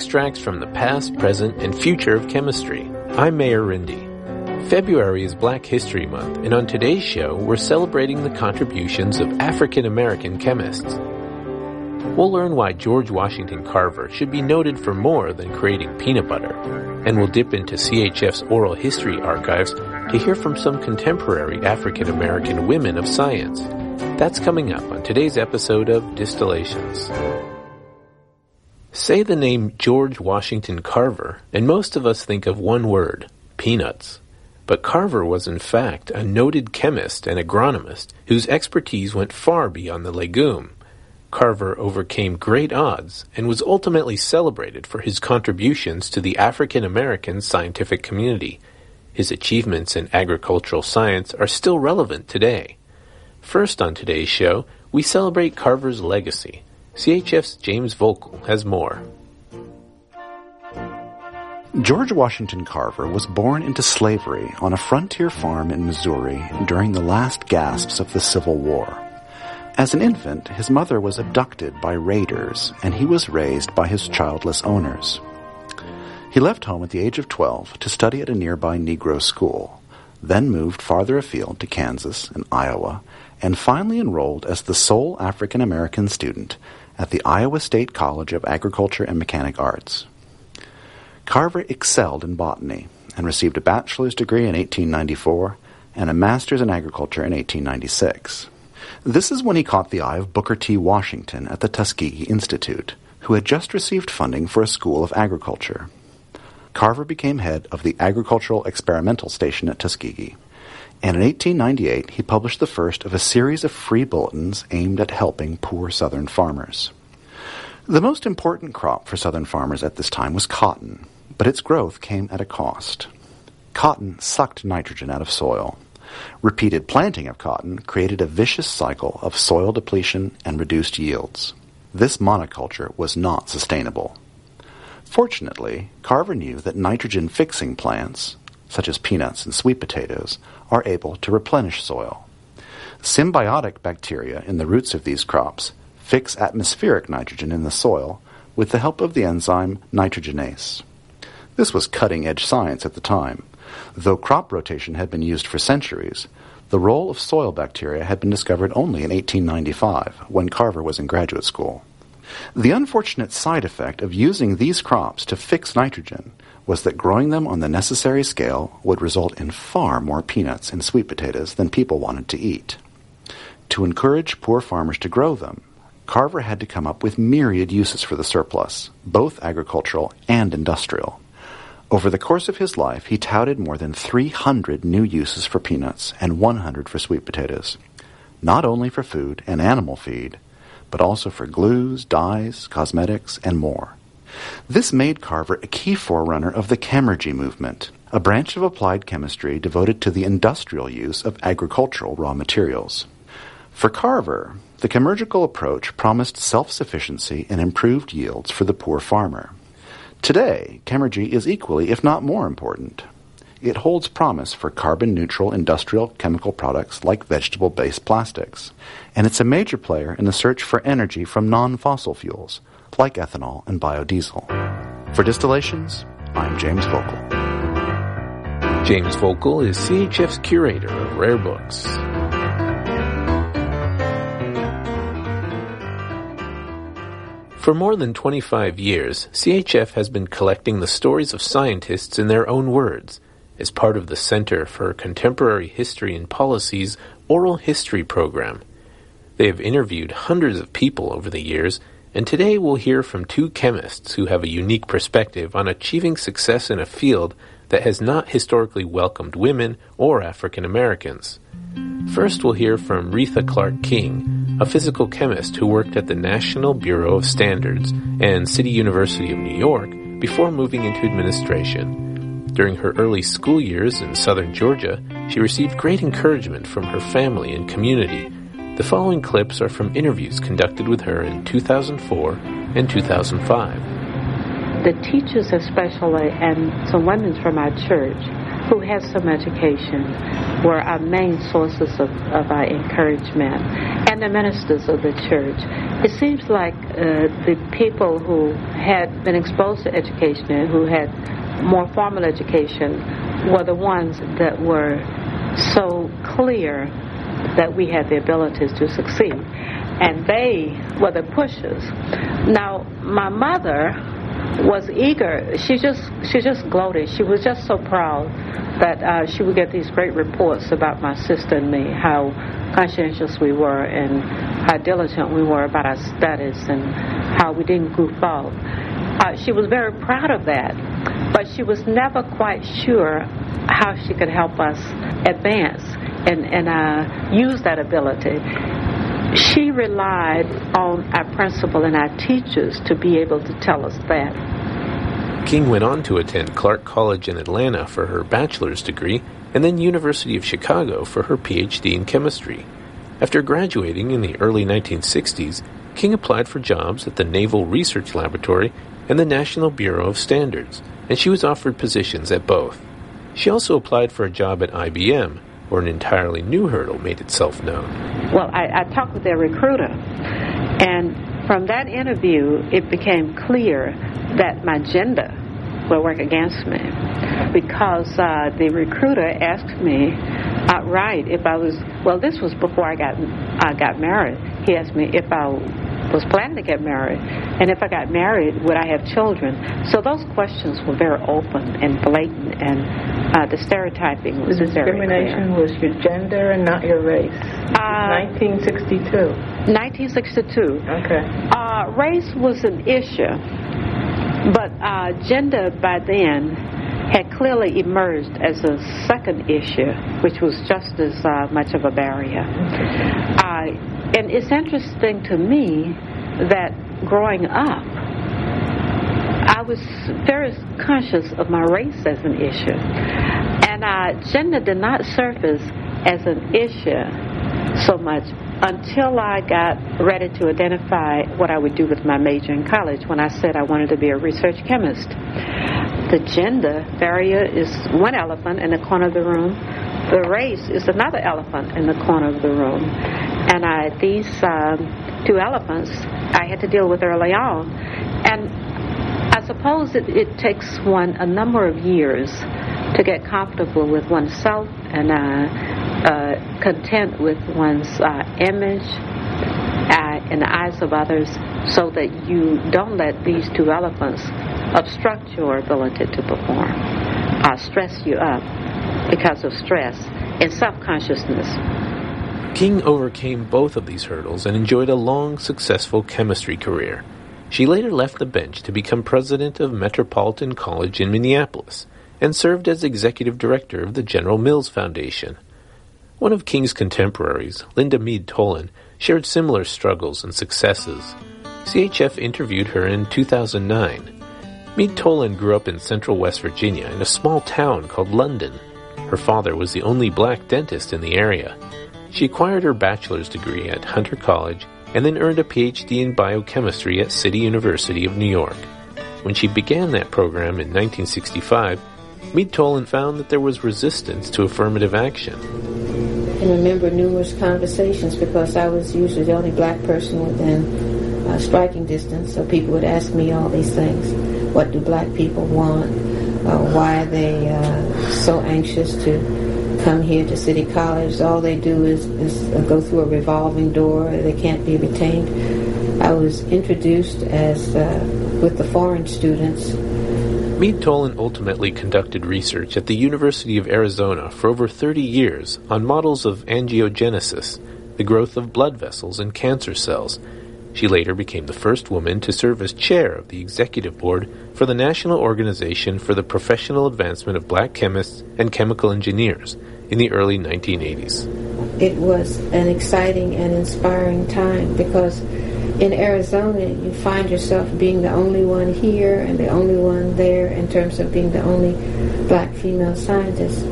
extracts from the past, present, and future of chemistry. I'm Mayor Rindy. February is Black History Month, and on today's show, we're celebrating the contributions of African American chemists. We'll learn why George Washington Carver should be noted for more than creating peanut butter, and we'll dip into CHF's oral history archives to hear from some contemporary African American women of science. That's coming up on today's episode of Distillations. Say the name George Washington Carver, and most of us think of one word, peanuts. But Carver was in fact a noted chemist and agronomist whose expertise went far beyond the legume. Carver overcame great odds and was ultimately celebrated for his contributions to the African American scientific community. His achievements in agricultural science are still relevant today. First on today's show, we celebrate Carver's legacy. CHF's James Voelkel has more. George Washington Carver was born into slavery on a frontier farm in Missouri during the last gasps of the Civil War. As an infant, his mother was abducted by raiders, and he was raised by his childless owners. He left home at the age of 12 to study at a nearby Negro school, then moved farther afield to Kansas and Iowa, and finally enrolled as the sole African American student at the Iowa State College of Agriculture and Mechanic Arts. Carver excelled in botany and received a bachelor's degree in 1894 and a master's in agriculture in 1896. This is when he caught the eye of Booker T. Washington at the Tuskegee Institute, who had just received funding for a school of agriculture. Carver became head of the Agricultural Experimental Station at Tuskegee, and in 1898 he published the first of a series of free bulletins aimed at helping poor Southern farmers. The most important crop for Southern farmers at this time was cotton, but its growth came at a cost. Cotton sucked nitrogen out of soil. Repeated planting of cotton created a vicious cycle of soil depletion and reduced yields. This monoculture was not sustainable. Fortunately, Carver knew that nitrogen-fixing plants, such as peanuts and sweet potatoes, are able to replenish soil. Symbiotic bacteria in the roots of these crops fix atmospheric nitrogen in the soil with the help of the enzyme nitrogenase. This was cutting-edge science at the time. Though crop rotation had been used for centuries, the role of soil bacteria had been discovered only in 1895, when Carver was in graduate school. The unfortunate side effect of using these crops to fix nitrogen was that growing them on the necessary scale would result in far more peanuts and sweet potatoes than people wanted to eat. To encourage poor farmers to grow them, Carver had to come up with myriad uses for the surplus, both agricultural and industrial. Over the course of his life, he touted more than 300 new uses for peanuts and 100 for sweet potatoes, not only for food and animal feed, but also for glues, dyes, cosmetics, and more. This made Carver a key forerunner of the Chemergy movement, a branch of applied chemistry devoted to the industrial use of agricultural raw materials. For Carver, the chemergical approach promised self-sufficiency and improved yields for the poor farmer. Today, Chemergy is equally, if not more important. It holds promise for carbon-neutral industrial chemical products like vegetable-based plastics, and it's a major player in the search for energy from non-fossil fuels, like ethanol and biodiesel. For Distillations, I'm James Voelkel. James Voelkel is CHF's curator of rare books. For more than 25 years, CHF has been collecting the stories of scientists in their own words as part of the Center for Contemporary History and Policy's Oral History program. They have interviewed hundreds of people over the years, and today we'll hear from two chemists who have a unique perspective on achieving success in a field that has not historically welcomed women or African Americans. First, we'll hear from Retha Clark King, a physical chemist who worked at the National Bureau of Standards and City University of New York before moving into administration. During her early school years in southern Georgia, she received great encouragement from her family and community. The following clips are from interviews conducted with her in 2004 and 2005. The teachers especially, and some women from our church, who had some education were our main sources of our encouragement, and the ministers of the church. It seems like the people who had been exposed to education and who had more formal education were the ones that were so clear that we had the abilities to succeed. And they were the pushers. Now, my mother was eager. She just gloated. She was just so proud that she would get these great reports about my sister and me, how conscientious we were and how diligent we were about our studies and how we didn't goof off. She was very proud of that, but she was never quite sure how she could help us advance and use that ability. She relied on our principal and our teachers to be able to tell us that. King went on to attend Clark College in Atlanta for her bachelor's degree and then University of Chicago for her PhD in chemistry. After graduating in the early 1960s, King applied for jobs at the Naval Research Laboratory and the National Bureau of Standards, and she was offered positions at both. She also applied for a job at IBM, where an entirely new hurdle made itself known. Well, I talked with their recruiter, and from that interview, it became clear that my gender will work against me, because the recruiter asked me outright if I was, well, this was before I got married. He asked me if I was planning to get married, and if I got married, would I have children? So those questions were very open and blatant, and the stereotyping was very clear. Discrimination was your gender and not your race. 1962. 1962. Okay. Race was an issue, but gender by then had clearly emerged as a second issue, which was just as much of a barrier. And it's interesting to me that growing up, I was very conscious of my race as an issue. And gender did not surface as an issue so much until I got ready to identify what I would do with my major in college, when I said I wanted to be a research chemist. The gender barrier is one elephant in the corner of the room. The race is another elephant in the corner of the room. And these two elephants I had to deal with early on. And I suppose it takes one a number of years to get comfortable with oneself and content with one's image in the eyes of others, so that you don't let these two elephants obstruct your ability to perform, stress you up because of stress and self-consciousness. King overcame both of these hurdles and enjoyed a long, successful chemistry career. She later left the bench to become president of Metropolitan College in Minneapolis and served as executive director of the General Mills Foundation. One of King's contemporaries, Linda Mead Tolan, shared similar struggles and successes. CHF interviewed her in 2009. Mead Tolan grew up in central West Virginia in a small town called London. Her father was the only black dentist in the area. She acquired her bachelor's degree at Hunter College and then earned a PhD in biochemistry at City University of New York. When she began that program in 1965, Mead Tolan found that there was resistance to affirmative action. I can remember numerous conversations, because I was usually the only black person within striking distance, so people would ask me all these things. What do black people want? Why are they so anxious to come here to City College? All they do is go through a revolving door. They can't be retained. I was introduced as with the foreign students. Mead Tolan ultimately conducted research at the University of Arizona for over 30 years on models of angiogenesis, the growth of blood vessels in cancer cells. She later became the first woman to serve as chair of the executive board for the National Organization for the Professional Advancement of Black Chemists and Chemical Engineers in the early 1980s. It was an exciting and inspiring time, because in Arizona you find yourself being the only one here and the only one there in terms of being the only black female scientist.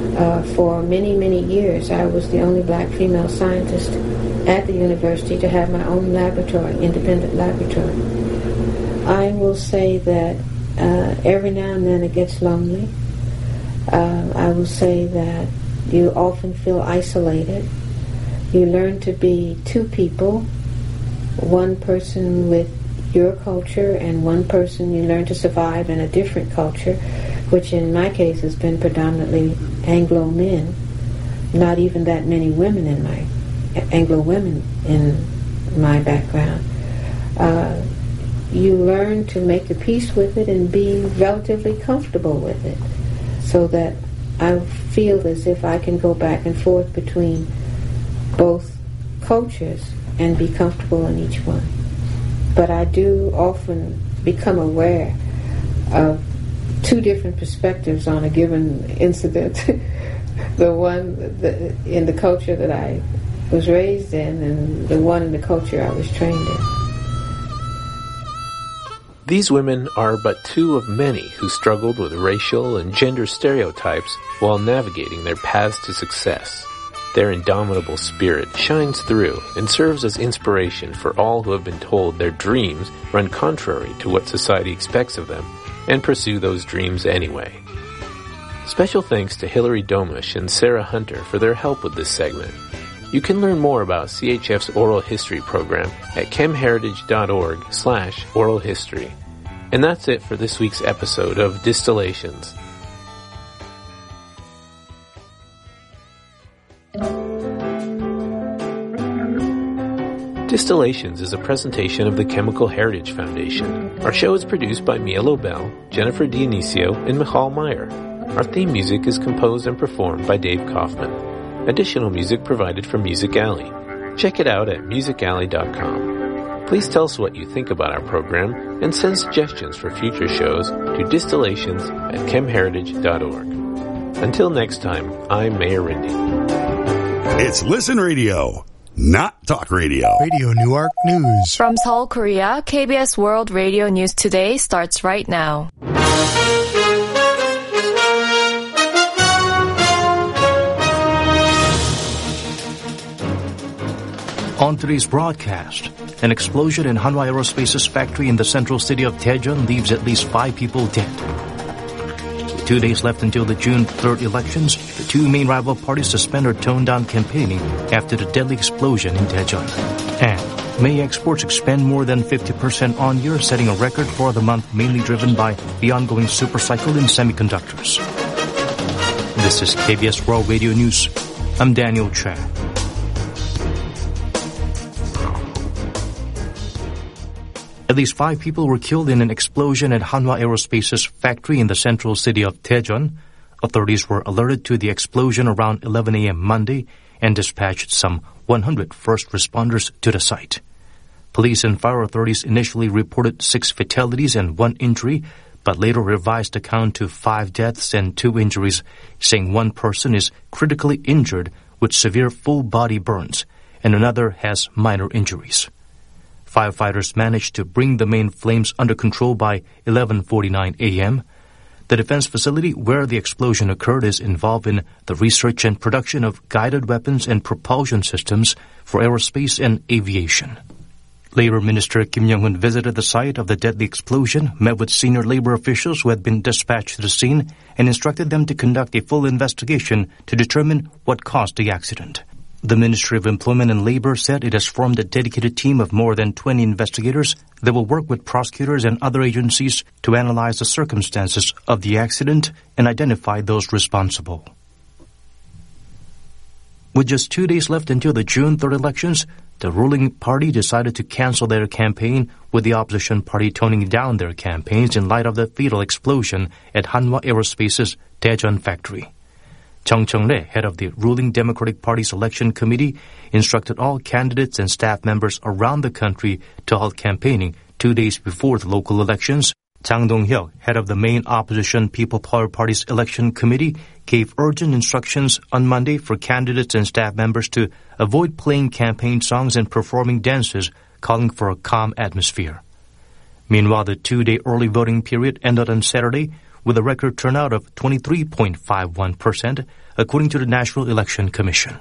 For many, many years I was the only black female scientist at the university to have my own laboratory, independent laboratory. I will say that every now and then it gets lonely. I will say that you often feel isolated. You learn to be two people, one person with your culture and one person you learn to survive in a different culture, which in my case has been predominantly Anglo men. Not even that many women in my Anglo women in my background. You learn to make your peace with it and be relatively comfortable with it, so that I feel as if I can go back and forth between both cultures and be comfortable in each one. But I do often become aware of two different perspectives on a given incident. The one in the culture that I was raised in, and the one in the culture I was trained in. These women are but two of many who struggled with racial and gender stereotypes while navigating their paths to success. Their indomitable spirit shines through and serves as inspiration for all who have been told their dreams run contrary to what society expects of them and pursue those dreams anyway. Special thanks to Hilary Domish and Sarah Hunter for their help with this segment. You can learn more about CHF's Oral History program at chemheritage.org/oral history. And that's it for this week's episode of Distillations. Distillations is a presentation of the Chemical Heritage Foundation. Our show is produced by Mia Lobel, Jennifer Dionisio, and Michal Meyer. Our theme music is composed and performed by Dave Kaufman. Additional music provided from Music Alley. Check it out at musicalley.com. Please tell us what you think about our program and send suggestions for future shows to distillations@chemheritage.org. Until next time, I'm Mayor Rindy. It's Listen Radio, not Talk Radio. Radio Newark News. From Seoul, Korea, KBS World Radio News Today starts right now. On today's broadcast, an explosion in Hanwha Aerospace's factory in the central city of Daejeon leaves at least 5 people dead. With 2 days left until the June 3rd elections, the two main rival parties suspend or tone down campaigning after the deadly explosion in Daejeon. And May exports expand more than 50% on year, setting a record for the month, mainly driven by the ongoing supercycle in semiconductors. This is KBS World Radio News. I'm Daniel Cha. At least 5 people were killed in an explosion at Hanwha Aerospace's factory in the central city of Daejeon. Authorities were alerted to the explosion around 11 a.m. Monday and dispatched some 100 first responders to the site. Police and fire authorities initially reported 6 fatalities and 1 injury, but later revised the count to 5 deaths and 2 injuries, saying 1 person is critically injured with severe full-body burns, and another has minor injuries. Firefighters managed to bring the main flames under control by 11:49 a.m. The defense facility where the explosion occurred is involved in the research and production of guided weapons and propulsion systems for aerospace and aviation. Labor Minister Kim Young-hun visited the site of the deadly explosion, met with senior labor officials who had been dispatched to the scene, and instructed them to conduct a full investigation to determine what caused the accident. The Ministry of Employment and Labor said it has formed a dedicated team of more than 20 investigators that will work with prosecutors and other agencies to analyze the circumstances of the accident and identify those responsible. With just 2 days left until the June 3rd elections, the ruling party decided to cancel their campaign, with the opposition party toning down their campaigns in light of the fatal explosion at Hanwha Aerospace's Daejeon factory. Chung Chung-rae, head of the ruling Democratic Party's election committee, instructed all candidates and staff members around the country to halt campaigning 2 days before the local elections. Chang Dong-hyuk, head of the main opposition People Power Party's election committee, gave urgent instructions on Monday for candidates and staff members to avoid playing campaign songs and performing dances, calling for a calm atmosphere. Meanwhile, the 2-day early voting period ended on Saturday with a record turnout of 23.51%, according to the National Election Commission.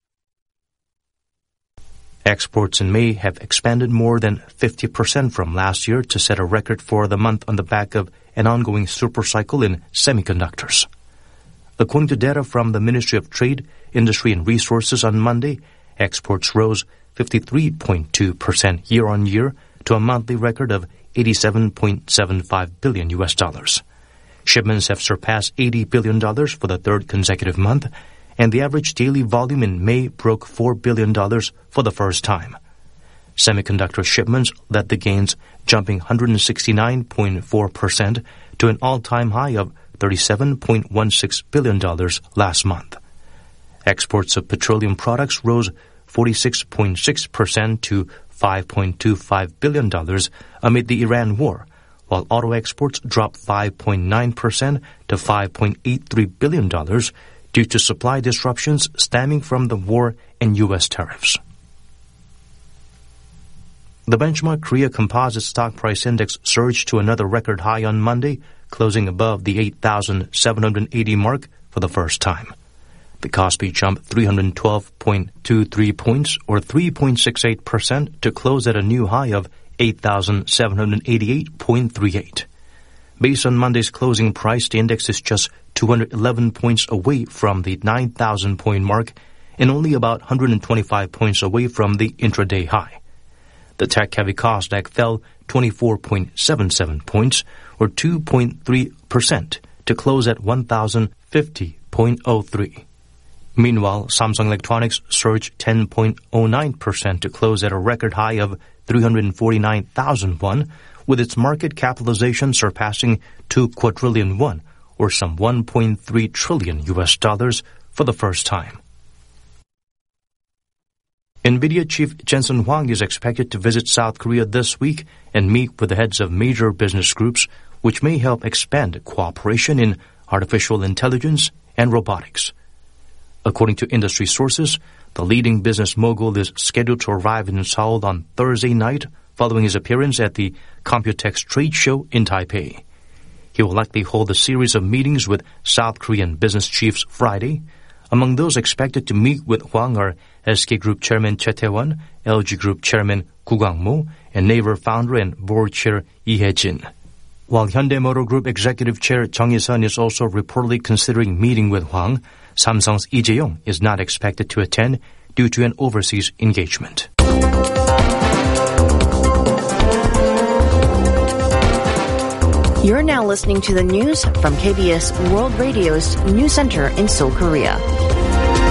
Exports in May have expanded more than 50% from last year to set a record for the month on the back of an ongoing supercycle in semiconductors. According to data from the Ministry of Trade, Industry and Resources on Monday, exports rose 53.2% year-on-year to a monthly record of $87.75 billion. Shipments have surpassed $80 billion for the third consecutive month, and the average daily volume in May broke $4 billion for the first time. Semiconductor shipments led the gains, jumping 169.4% to an all-time high of $37.16 billion last month. Exports of petroleum products rose 46.6% to $5.25 billion amid the Iran war, while auto exports dropped 5.9% to $5.83 billion due to supply disruptions stemming from the war and U.S. tariffs. The benchmark Korea Composite Stock Price Index surged to another record high on Monday, closing above the 8,780 mark for the first time. The Kospi jumped 312.23 points, or 3.68%, to close at a new high of 8,788.38. Based on Monday's closing price, the index is just 211 points away from the 9,000-point mark and only about 125 points away from the intraday high. The tech-heavy Kosdaq fell 24.77 points, or 2.3%, to close at 1,050.03. Meanwhile, Samsung Electronics surged 10.09% to close at a record high of 349,000 won, with its market capitalization surpassing 2 quadrillion won, or some $1.3 trillion for the first time. NVIDIA chief Jensen Huang is expected to visit South Korea this week and meet with the heads of major business groups, which may help expand cooperation in artificial intelligence and robotics. According to industry sources, the leading business mogul is scheduled to arrive in Seoul on Thursday night following his appearance at the Computex trade show in Taipei. He will likely hold a series of meetings with South Korean business chiefs Friday. Among those expected to meet with Huang are SK Group Chairman Choi Tae-won, LG Group Chairman Gu Kwang-mo, and Naver founder and board chair Lee Hae-jin. While Hyundai Motor Group Executive Chair Chung Hee-sun is also reportedly considering meeting with Huang, Samsung's Lee Jae-yong is not expected to attend due to an overseas engagement. You're now listening to the news from KBS World Radio's News Center in Seoul, Korea.